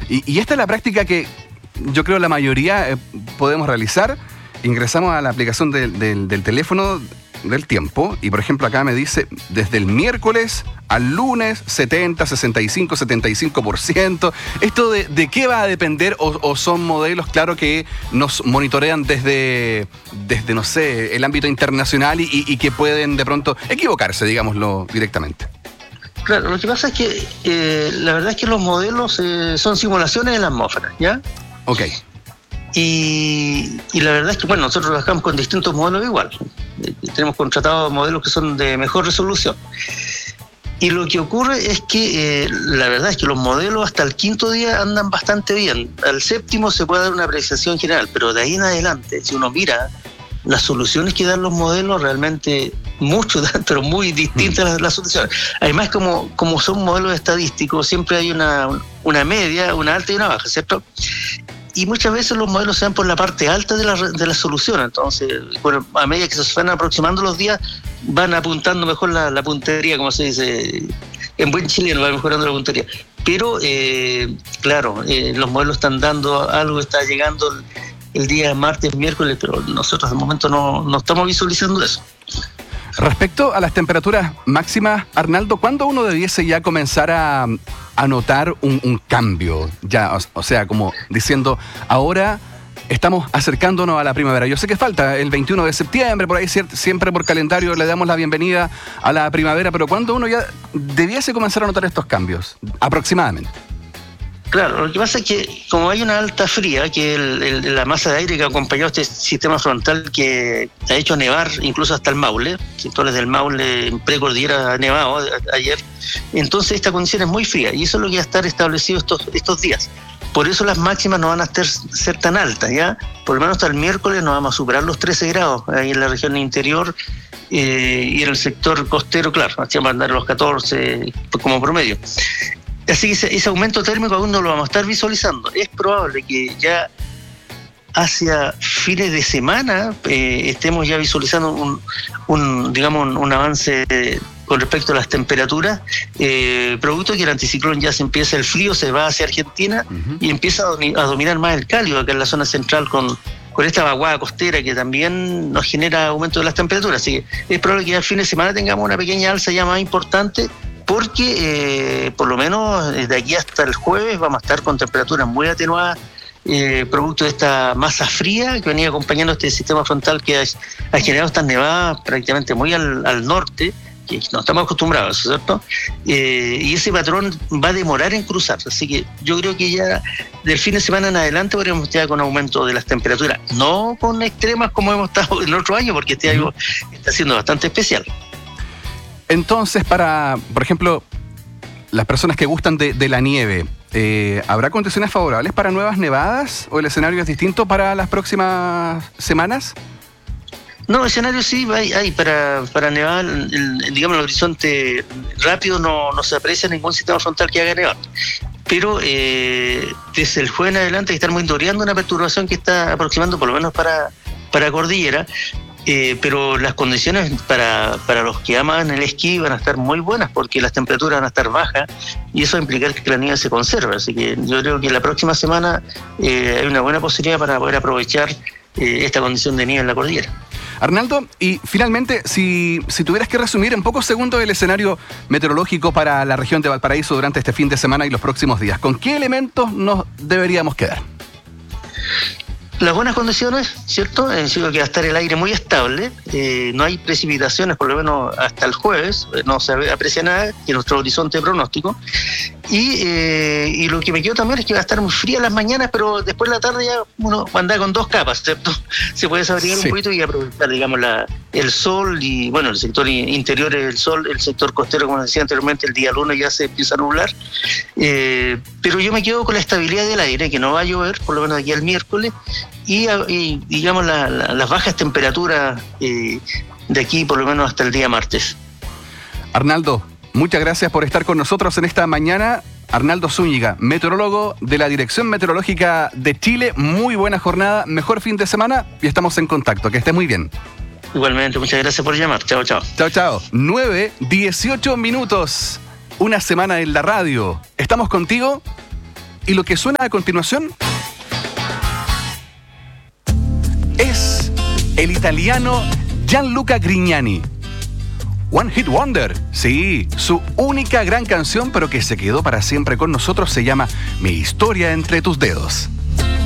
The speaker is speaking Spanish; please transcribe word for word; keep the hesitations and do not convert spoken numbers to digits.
Y, y esta es la práctica que yo creo la mayoría eh, podemos realizar. Ingresamos a la aplicación del, del, del teléfono del tiempo y, por ejemplo, acá me dice desde el miércoles al lunes setenta, sesenta y cinco, setenta y cinco por ciento. ¿Esto de, de qué va a depender o, o son modelos, claro, que nos monitorean desde, desde no sé, el ámbito internacional y, y que pueden de pronto equivocarse, digámoslo directamente? Claro, lo que pasa es que eh, la verdad es que los modelos eh, son simulaciones de la atmósfera, ¿ya? Ok. Y, y la verdad es que, bueno, nosotros trabajamos con distintos modelos igual. Eh, tenemos contratados modelos que son de mejor resolución. Y lo que ocurre es que eh, la verdad es que los modelos hasta el quinto día andan bastante bien. Al séptimo se puede dar una apreciación general, pero de ahí en adelante, si uno mira las soluciones que dan los modelos, realmente mucho, pero muy distintas las, las soluciones. Además, como, como son modelos estadísticos, siempre hay una, una media, una alta y una baja, ¿cierto? Y muchas veces los modelos se dan por la parte alta de la, de la solución. Entonces, bueno, a medida que se van aproximando los días, van apuntando mejor la, la puntería, como se dice en buen chileno, va mejorando la puntería. Pero, eh, claro, eh, los modelos están dando algo, está llegando el, el día martes, miércoles, pero nosotros de momento no, no estamos visualizando eso. Respecto a las temperaturas máximas, Arnaldo, ¿cuándo uno debiese ya comenzar a, a notar un, un cambio? Ya, o, o sea, como diciendo, ahora estamos acercándonos a la primavera. Yo sé que falta el veintiuno de septiembre, por ahí siempre por calendario le damos la bienvenida a la primavera, pero ¿cuándo uno ya debiese comenzar a notar estos cambios, aproximadamente? Claro, lo que pasa es que como hay una alta fría, que el, el, la masa de aire que ha acompañado este sistema frontal que ha hecho nevar incluso hasta el Maule, sectores del Maule en precordillera ha nevado ayer, entonces esta condición es muy fría y eso es lo que va a estar establecido estos, estos días. Por eso las máximas no van a estar, ser tan altas, ¿ya? Por lo menos hasta el miércoles no vamos a superar los trece grados ahí en la región interior eh, y en el sector costero, claro, vamos a andar los catorce como promedio. Así que ese, ese aumento térmico aún no lo vamos a estar visualizando. Es probable que ya hacia fines de semana eh, estemos ya visualizando un, un digamos, un, un avance eh, con respecto a las temperaturas, eh, producto de que el anticiclón ya se empieza, el frío se va hacia Argentina uh-huh. y empieza a, domi- a dominar más el cálido acá en la zona central con, con esta vaguada costera que también nos genera aumento de las temperaturas. Así que es probable que ya al fin de semana tengamos una pequeña alza ya más importante, porque eh, por lo menos desde aquí hasta el jueves vamos a estar con temperaturas muy atenuadas, eh, producto de esta masa fría que venía acompañando este sistema frontal que ha, ha generado estas nevadas prácticamente muy al, al norte, que no estamos acostumbrados, ¿cierto? Eh, y ese patrón va a demorar en cruzar, así que yo creo que ya del fin de semana en adelante podríamos estar con aumento de las temperaturas, no con extremas como hemos estado en otro año, porque este año está siendo bastante especial. Entonces, para, por ejemplo, las personas que gustan de, de la nieve, eh, ¿habrá condiciones favorables para nuevas nevadas o el escenario es distinto para las próximas semanas? No, escenario sí hay, hay para, para nevar, el, el, digamos, el horizonte rápido no, no se aprecia ningún sistema frontal que haga nevar. Pero eh, desde el jueves en adelante están monitoreando una perturbación que está aproximando por lo menos para, para cordillera. Eh, pero las condiciones para, para los que aman el esquí van a estar muy buenas porque las temperaturas van a estar bajas y eso va a implicar que la nieve se conserve. Así que yo creo que la próxima semana eh, hay una buena posibilidad para poder aprovechar eh, esta condición de nieve en la cordillera. Arnaldo, y finalmente, si, si tuvieras que resumir en pocos segundos el escenario meteorológico para la región de Valparaíso durante este fin de semana y los próximos días, ¿con qué elementos nos deberíamos quedar? Las buenas condiciones, ¿cierto? Eh, digo que va a estar el aire muy estable, eh, no hay precipitaciones por lo menos hasta el jueves, eh, no se aprecia nada en nuestro horizonte pronóstico. Y, eh, y lo que me quedó también es que va a estar muy fría las mañanas, pero después de la tarde ya uno anda con dos capas, ¿cierto? Se puede desabrigar sí. un poquito y aprovechar, digamos, la, el sol y, bueno, el sector interior es el sol, el sector costero, como decía anteriormente, el día lunes ya se empieza a nublar. Eh, pero yo me quedo con la estabilidad del aire, que no va a llover, por lo menos aquí el miércoles, y, y digamos, la, la, las bajas temperaturas eh, de aquí, por lo menos hasta el día martes. Arnaldo, muchas gracias por estar con nosotros en esta mañana. Arnaldo Zúñiga, meteorólogo de la Dirección Meteorológica de Chile. Muy buena jornada, mejor fin de semana y estamos en contacto. Que esté muy bien. Igualmente, muchas gracias por llamar. Chao, chao. Chao, chao. nueve, dieciocho minutos. Una semana en la radio. ¿Estamos contigo? Y lo que suena a continuación es el italiano Gianluca Grignani. One Hit Wonder, sí, su única gran canción, pero que se quedó para siempre con nosotros, se llama Mi historia entre tus dedos.